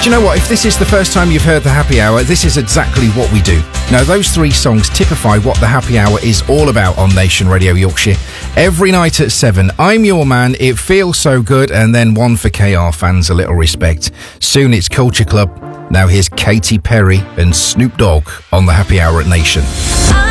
Do you know what? If this is the first time you've heard the Happy Hour, this is exactly what we do. Now, those 3 songs typify what the Happy Hour is all about on Nation Radio Yorkshire. Every night at 7, I'm Your Man, It Feels So Good, and then one for KR fans, A Little Respect. Soon it's Culture Club. Now here's Katy Perry and Snoop Dogg on the Happy Hour at Nation.